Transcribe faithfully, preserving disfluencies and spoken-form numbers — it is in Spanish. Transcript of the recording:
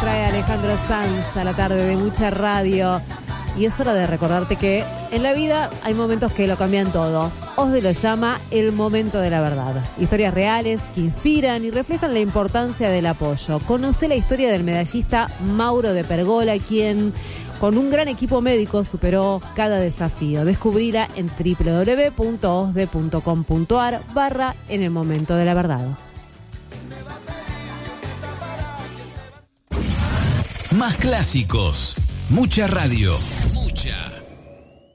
trae Alejandro Sanz a la tarde de Mucha Radio. Y es hora de recordarte que en la vida hay momentos que lo cambian todo. Osde lo llama el momento de la verdad. Historias reales que inspiran y reflejan la importancia del apoyo. Conoce la historia del medallista Mauro de Pergola, quien con un gran equipo médico superó cada desafío. Descubrila en www.osde.com.ar barra en el momento de la verdad. Más clásicos. Mucha radio. Mucha.